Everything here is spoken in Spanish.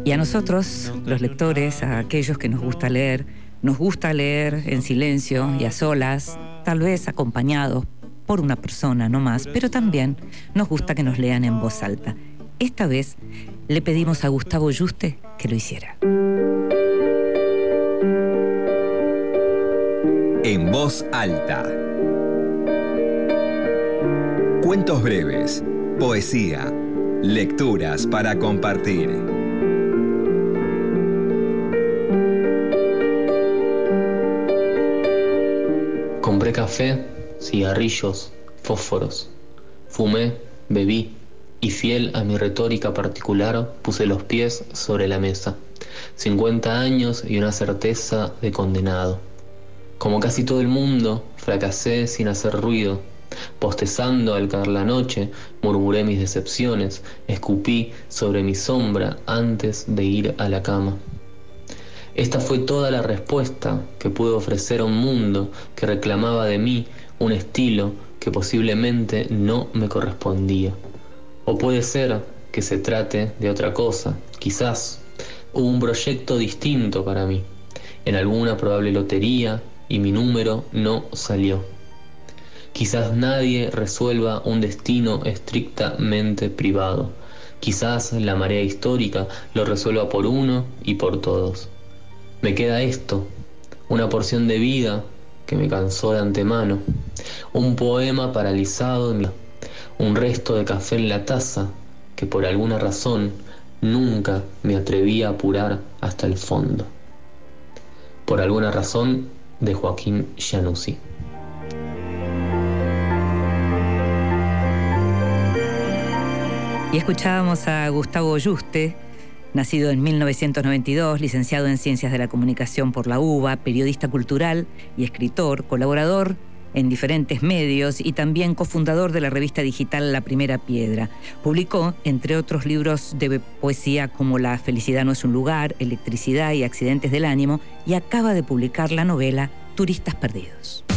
Y a nosotros, los lectores, a aquellos que nos gusta leer en silencio y a solas, tal vez acompañados por una persona no más, pero también nos gusta que nos lean en voz alta. Esta vez le pedimos a Gustavo Yuste que lo hiciera. En voz alta. Cuentos breves, poesía, lecturas para compartir. Compré café, cigarrillos, fósforos. Fumé, bebí y fiel a mi retórica particular puse los pies sobre la mesa. 50 años y una certeza de condenado. Como casi todo el mundo, fracasé sin hacer ruido. Postezando al caer la noche, murmuré mis decepciones, escupí sobre mi sombra antes de ir a la cama. Esta fue toda la respuesta que pude ofrecer a un mundo que reclamaba de mí un estilo que posiblemente no me correspondía. O puede ser que se trate de otra cosa, quizás hubo un proyecto distinto para mí, en alguna probable lotería, y mi número no salió. Quizás nadie resuelva un destino estrictamente privado. Quizás la marea histórica lo resuelva por uno y por todos. Me queda esto, una porción de vida que me cansó de antemano, un poema paralizado en mi... un resto de café en la taza que por alguna razón nunca me atreví a apurar hasta el fondo. Por alguna razón, de Joaquín Januzzi. Y escuchábamos a Gustavo Yuste, nacido en 1992, licenciado en Ciencias de la Comunicación por la UBA, periodista cultural y escritor, colaborador en diferentes medios y también cofundador de la revista digital La Primera Piedra. Publicó, entre otros libros de poesía como La felicidad no es un lugar, Electricidad y Accidentes del ánimo, y acaba de publicar la novela Turistas perdidos.